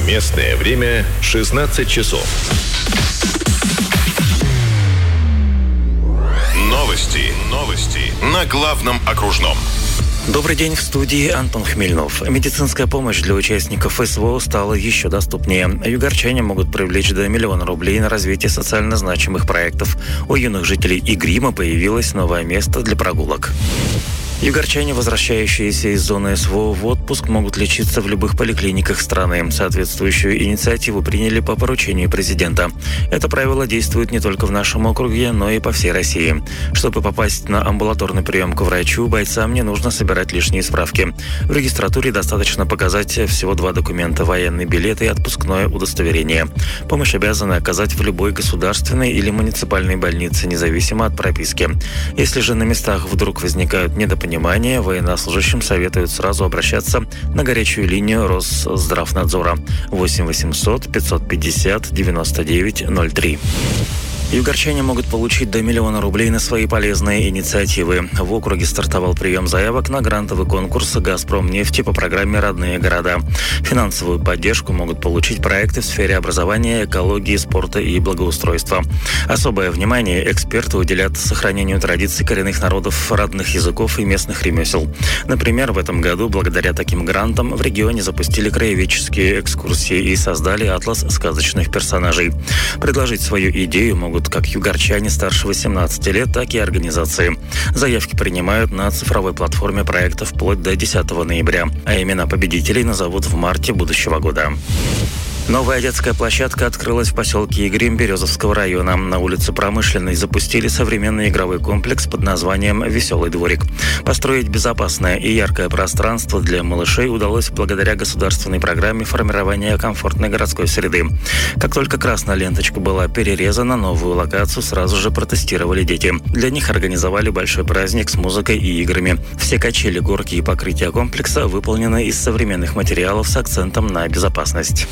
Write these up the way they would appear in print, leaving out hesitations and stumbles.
Местное время 16 часов. Новости на главном окружном. Добрый день, в студии Антон Хмельнов. Медицинская помощь для участников СВО стала еще доступнее. Югорчане могут привлечь до 1 миллиона рублей на развитие социально значимых проектов. У юных жителей Игрима появилось новое место для прогулок. Югорчане, возвращающиеся из зоны СВО в отпуск, могут лечиться в любых поликлиниках страны. Соответствующую инициативу приняли по поручению президента. Это правило действует не только в нашем округе, но и по всей России. Чтобы попасть на амбулаторный прием к врачу, бойцам не нужно собирать лишние справки. В регистратуре достаточно показать всего 2 документа – военный билет и отпускное удостоверение. Помощь обязаны оказать в любой государственной или муниципальной больнице, независимо от прописки. Если же на местах вдруг возникают недопонимания, военнослужащим советуют сразу обращаться на горячую линию Росздравнадзора 8 800 550 99 03. Югорчане могут получить до 1 миллиона рублей на свои полезные инициативы. В округе стартовал прием заявок на грантовый конкурс «Газпромнефти» по программе «Родные города». Финансовую поддержку могут получить проекты в сфере образования, экологии, спорта и благоустройства. Особое внимание эксперты уделят сохранению традиций коренных народов, родных языков и местных ремесел. Например, в этом году благодаря таким грантам в регионе запустили краеведческие экскурсии и создали атлас сказочных персонажей. Предложить свою идею могут как югорчане старше 18 лет, так и организации. Заявки принимают на цифровой платформе проекта вплоть до 10 ноября, а имена победителей назовут в марте будущего года. Новая детская площадка открылась в поселке Игрим Березовского района. На улице Промышленной запустили современный игровой комплекс под названием «Веселый дворик». Построить безопасное и яркое пространство для малышей удалось благодаря государственной программе формирования комфортной городской среды. Как только красная ленточка была перерезана, новую локацию сразу же протестировали дети. Для них организовали большой праздник с музыкой и играми. Все качели, горки и покрытия комплекса выполнены из современных материалов с акцентом на безопасность.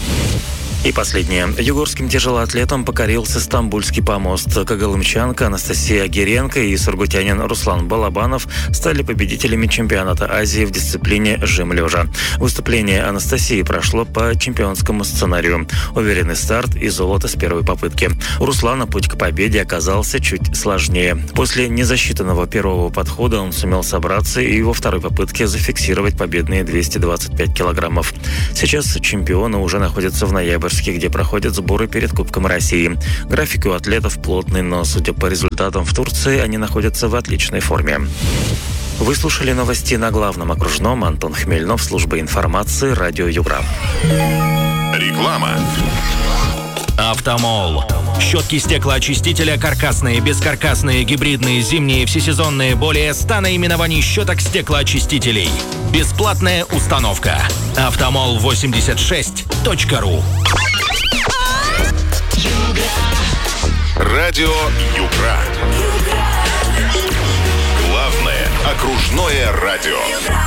И последнее. Югорским тяжелоатлетам покорился Стамбульский помост. Когалымчанка Анастасия Геренко и сургутянин Руслан Балабанов стали победителями чемпионата Азии в дисциплине жим-лежа. Выступление Анастасии прошло по чемпионскому сценарию. Уверенный старт и золото с первой попытки. У Руслана путь к победе оказался чуть сложнее. После незасчитанного первого подхода он сумел собраться и во второй попытке зафиксировать победные 225 килограммов. Сейчас чемпионы уже находятся в ноябре, где проходят сборы перед Кубком России. График у атлетов плотный, но, судя по результатам в Турции, они находятся в отличной форме. Вы слушали новости на главном окружном. Антон Хмельнов, служба информации, радио Югра. Реклама. Автомол. Щетки стеклоочистителя каркасные, бескаркасные, гибридные, зимние, всесезонные. Более 100 наименований щеток стеклоочистителей. Бесплатная установка. Автомол86.ру. Радио Югра. Главное окружное радио.